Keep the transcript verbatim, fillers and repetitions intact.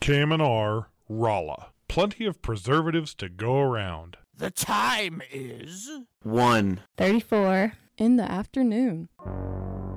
K M N R, Rolla. Plenty of preservatives to go around. The time is... one thirty-four in the afternoon.